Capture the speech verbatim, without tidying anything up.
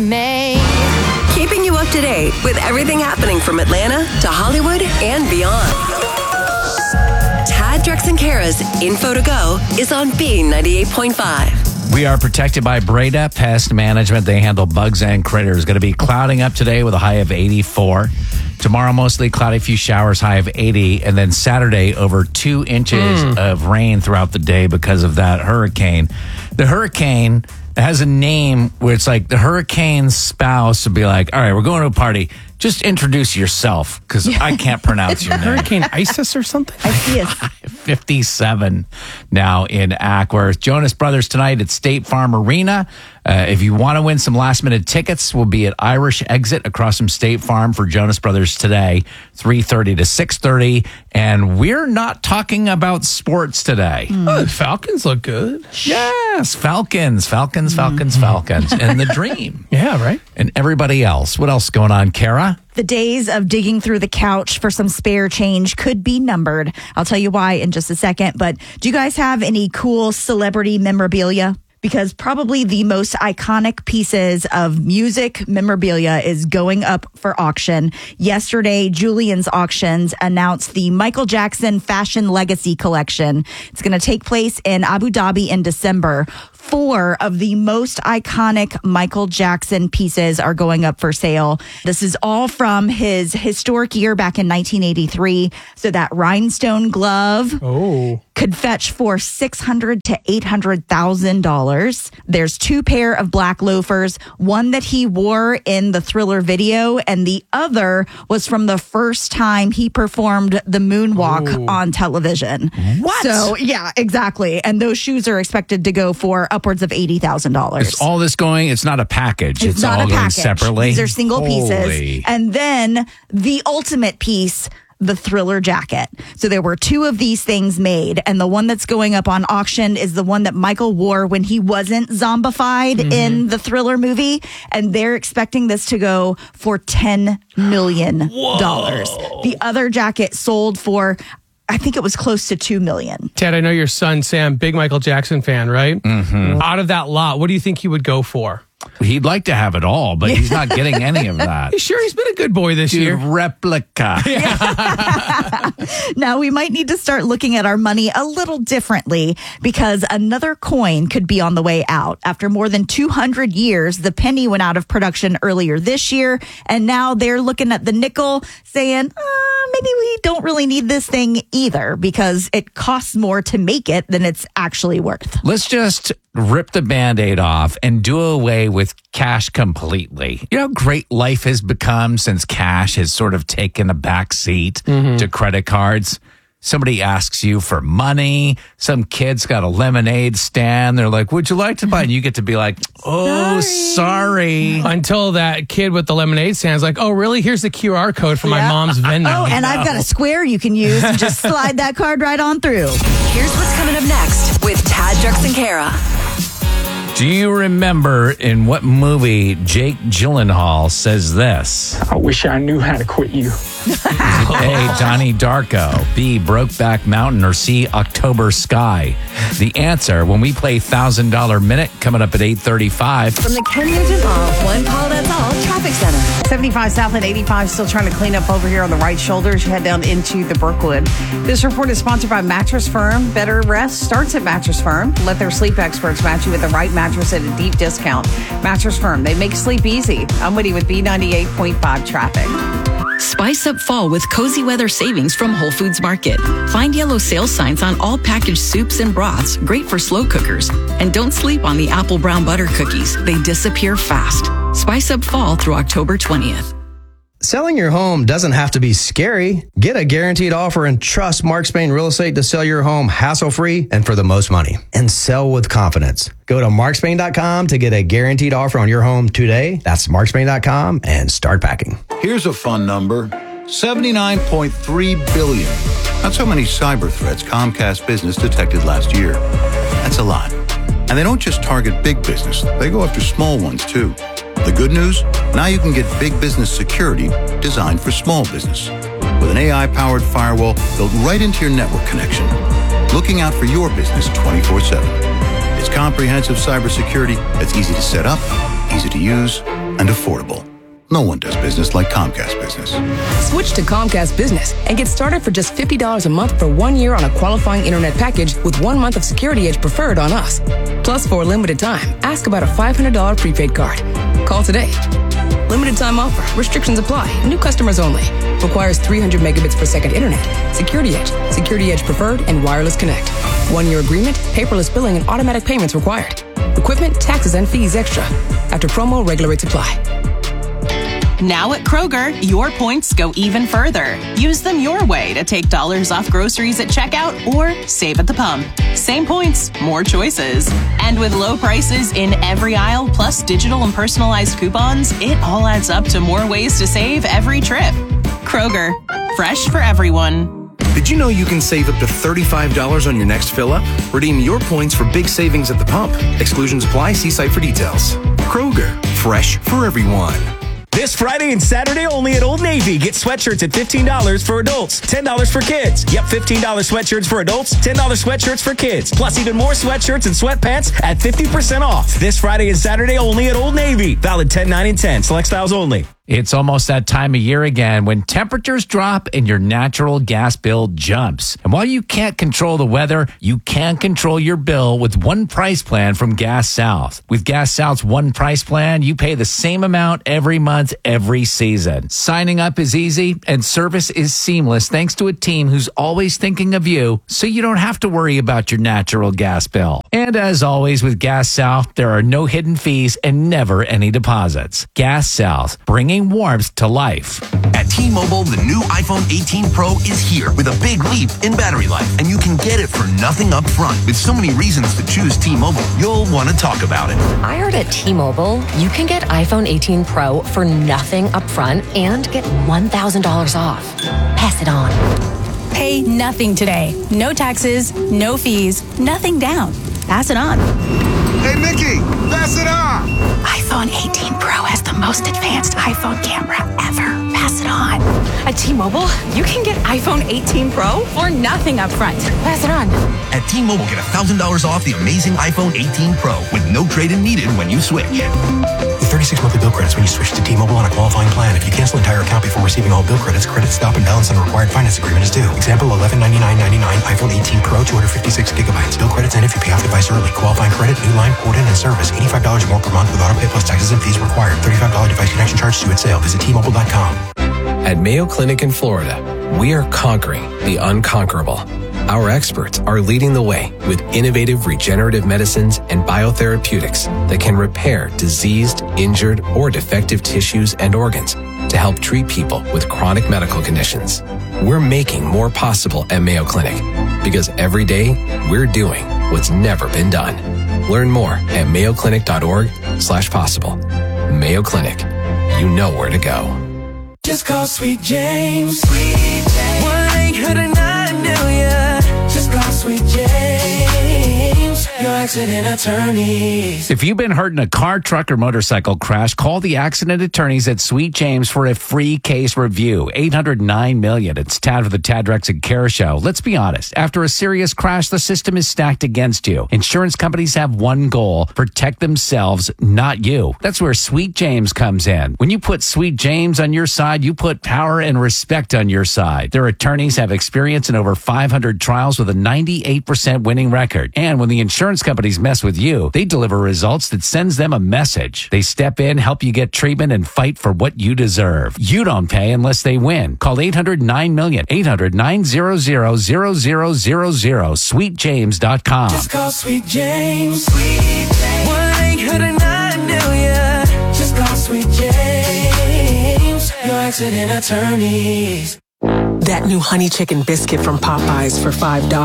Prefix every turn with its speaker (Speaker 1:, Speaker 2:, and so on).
Speaker 1: May.
Speaker 2: Keeping you up to date with everything happening from Atlanta to Hollywood and beyond. Tad, Drex, and Kara's Info to Go is on B ninety-eight point five.
Speaker 3: We are protected by Breda Pest Management. They handle bugs and critters. Going to be clouding up today with a high of eighty-four. Tomorrow, mostly cloudy, few showers, high of eighty. And then Saturday, over two inches mm. of rain throughout the day because of that hurricane. The hurricane has a name where it's like the hurricane's spouse would be like, all right, we're going to a party. Just introduce yourself, because yeah. I can't pronounce your name.
Speaker 4: Hurricane Isis or something?
Speaker 1: I see it.
Speaker 3: fifty-seven now in Ackworth. Jonas Brothers tonight at State Farm Arena. Uh, if you want to win some last-minute tickets, we'll be at Irish Exit across from State Farm for Jonas Brothers today, three thirty to six thirty. And we're not talking about sports today.
Speaker 4: Mm. Oh, the Falcons look good.
Speaker 3: Yes, Falcons, Falcons, Falcons, mm. Falcons. And the Dream.
Speaker 4: Yeah, right.
Speaker 3: And everybody else. What else going on, Kara?
Speaker 1: The days of digging through the couch for some spare change could be numbered. I'll tell you why in just a second. But do you guys have any cool celebrity memorabilia? Because probably the most iconic pieces of music memorabilia is going up for auction. Yesterday, Julian's Auctions announced the Michael Jackson Fashion Legacy Collection. It's going to take place in Abu Dhabi in December. Four of the most iconic Michael Jackson pieces are going up for sale. This is all from his historic year back in nineteen eighty-three. So that rhinestone glove
Speaker 4: oh.
Speaker 1: could fetch for six hundred thousand to eight hundred thousand dollars. There's two pair of black loafers, one that he wore in the Thriller video, and the other was from the first time he performed the moonwalk
Speaker 4: oh.
Speaker 1: on television.
Speaker 3: What?
Speaker 1: So, yeah, exactly. And those shoes are expected to go for upwards of eighty thousand dollars.
Speaker 3: Is all this going? It's not a package.
Speaker 1: It's,
Speaker 3: it's
Speaker 1: not
Speaker 3: all
Speaker 1: a
Speaker 3: going
Speaker 1: package.
Speaker 3: separately.
Speaker 1: These are single
Speaker 3: Holy.
Speaker 1: pieces. And then the ultimate piece, the Thriller jacket. So there were two of these things made, and the one that's going up on auction is the one that Michael wore when he wasn't zombified mm-hmm. in the Thriller movie, and they're expecting this to go for ten million dollars. The other jacket sold for, I think it was close to two million dollars.
Speaker 4: Ted, I know your son, Sam, big Michael Jackson fan, right?
Speaker 3: Mm-hmm.
Speaker 4: Out of that lot, what do you think he would go for?
Speaker 3: He'd like to have it all, but he's not getting any of that.
Speaker 4: You sure he's been a good boy this
Speaker 3: Dude,
Speaker 4: year?
Speaker 3: Replica.
Speaker 1: Now, we might need to start looking at our money a little differently, because another coin could be on the way out. After more than two hundred years, the penny went out of production earlier this year, and now they're looking at the nickel saying, uh, maybe we don't really need this thing either, because it costs more to make it than it's actually worth.
Speaker 3: Let's just rip the Band-Aid off and do away with cash completely. You know how great life has become since cash has sort of taken a back seat mm-hmm. to credit cards? Somebody asks you for money. Some kid's got a lemonade stand. They're like, would you like to buy? And you get to be like, oh, sorry. sorry.
Speaker 4: Until that kid with the lemonade stand's like, oh, really? Here's the Q R code for
Speaker 1: yeah.
Speaker 4: my mom's Venmo.
Speaker 1: Oh, and I've got a square you can use and just slide that card right on through.
Speaker 2: Here's what's coming up next with Tad, Drex, and Kara.
Speaker 3: Do you remember in what movie Jake Gyllenhaal says this?
Speaker 5: I wish I knew how to quit you.
Speaker 3: A, Donnie Darko. B, Brokeback Mountain. Or C, October Sky. The answer when we play one thousand dollars Minute coming up at eight thirty-five.
Speaker 2: From the Ken Nugent Hall, one call, that's all, Traffic Center.
Speaker 6: seventy-five South and eighty-five still trying to clean up over here on the right shoulder as you head down into the Brookwood. This report is sponsored by Mattress Firm. Better rest starts at Mattress Firm. Let their sleep experts match you with the right mattress at a deep discount. Mattress Firm, they make sleep easy. I'm Woody with B ninety-eight point five Traffic.
Speaker 7: Spice up fall with cozy weather savings from Whole Foods Market. Find yellow sales signs on all packaged soups and broths, great for slow cookers. And don't sleep on the apple brown butter cookies. They disappear fast. Spice up fall through October twentieth.
Speaker 8: Selling your home doesn't have to be scary. Get a guaranteed offer and trust Mark Spain Real Estate to sell your home hassle-free and for the most money. And sell with confidence. Go to mark spain dot com to get a guaranteed offer on your home today. That's mark spain dot com and start packing.
Speaker 9: Here's a fun number. seventy-nine point three billion. That's how many cyber threats Comcast Business detected last year. That's a lot. And they don't just target big business. They go after small ones, too. The good news? Now you can get big business security designed for small business. With an A I-powered firewall built right into your network connection. Looking out for your business twenty-four seven. It's comprehensive cybersecurity that's easy to set up, easy to use, and and affordable. No one does business like Comcast Business.
Speaker 10: Switch to Comcast Business and get started for just fifty dollars a month for one year on a qualifying internet package with one month of Security Edge preferred on us. Plus, for a limited time, ask about a five hundred dollars prepaid card. Call today. Limited time offer. Restrictions apply. New customers only. Requires three hundred megabits per second internet. Security Edge, Security Edge preferred, and wireless connect. One-year agreement, paperless billing, and automatic payments required. Equipment, taxes, and fees extra. After promo, regular rates apply.
Speaker 11: Now at Kroger, your points go even further. Use them your way to take dollars off groceries at checkout or save at the pump. Same points, more choices. And with low prices in every aisle, plus digital and personalized coupons, it all adds up to more ways to save every trip. Kroger, fresh for everyone.
Speaker 12: Did you know you can save up to thirty-five dollars on your next fill-up? Redeem your points for big savings at the pump. Exclusions apply. See site for details. Kroger, fresh for everyone.
Speaker 13: This Friday and Saturday only at Old Navy. Get sweatshirts at fifteen dollars for adults, ten dollars for kids. Yep, fifteen dollars sweatshirts for adults, ten dollars sweatshirts for kids. Plus even more sweatshirts and sweatpants at fifty percent off. This Friday and Saturday only at Old Navy. Valid ten, nine, and ten. Select styles only.
Speaker 3: It's almost that time of year again when temperatures drop and your natural gas bill jumps. And while you can't control the weather, you can control your bill with one price plan from Gas South. With Gas South's one price plan, you pay the same amount every month, every season. Signing up is easy and service is seamless thanks to a team who's always thinking of you, so you don't have to worry about your natural gas bill. And as always with Gas South, there are no hidden fees and never any deposits. Gas South, bringing warmth to life.
Speaker 14: At T-Mobile, the new iPhone eighteen Pro is here with a big leap in battery life, and you can get it for nothing up front. With so many reasons to choose T-Mobile, you'll want to talk about it.
Speaker 15: I heard at T-Mobile, you can get iPhone eighteen Pro for nothing up front and get one thousand dollars off. Pass it on.
Speaker 16: Pay nothing today. No taxes, no fees, nothing down. Pass it on.
Speaker 17: Hey, Mickey, pass it on.
Speaker 16: iPhone eighteen Pro has the most advanced iPhone camera ever. Pass it on. At T-Mobile, you can get iPhone eighteen Pro for nothing up front. Pass it on.
Speaker 14: At T-Mobile, get one thousand dollars off the amazing iPhone eighteen Pro with no trade-in needed when you switch.
Speaker 18: With thirty-six monthly bill credits when you switch to T-Mobile on a qualifying plan. If you cancel an entire account before receiving all bill credits, credit stop and balance on the required finance agreement is due. Example, eleven ninety-nine ninety-nine iPhone eighteen Pro, two hundred fifty-six gigabytes. Bill credits end if you pay off device early. Qualifying credit, new line, quote in, and service. eighty-five dollars more per month with auto pay plus taxes and fees required. thirty-five dollars device connection charge due at sale. Visit T Mobile dot com.
Speaker 19: At Mayo Clinic in Florida, we are conquering the unconquerable. Our experts are leading the way with innovative regenerative medicines and biotherapeutics that can repair diseased, injured, or defective tissues and organs to help treat people with chronic medical conditions. We're making more possible at Mayo Clinic because every day we're doing what's never been done. Learn more at mayo clinic dot org slash possible. Mayo Clinic, you know where to go.
Speaker 20: Just call Sweet James. Sweet James. one eight hundred nine million. Just call Sweet James. Your accident attorneys.
Speaker 3: If you've been hurt in a car, truck, or motorcycle crash, call the accident attorneys at Sweet James for a free case review. eight hundred nine million. It's Tad for the Tad Rex and Kara Show. Let's be honest. After a serious crash, the system is stacked against you. Insurance companies have one goal: protect themselves, not you. That's where Sweet James comes in. When you put Sweet James on your side, you put power and respect on your side. Their attorneys have experience in over five hundred trials with a ninety-eight percent winning record. And when the insurance companies mess with you, they deliver results that sends them a message. They step in, help you get treatment, and fight for what you deserve. You don't pay unless they win. Call eight hundred nine million, eight hundred nine hundred, zero zero zero zero, sweet james dot com.
Speaker 20: Just call Sweet James. Sweet James. one eight hundred nine million. Just call Sweet James. Your accident attorneys.
Speaker 21: That new honey chicken biscuit from Popeyes for five dollars.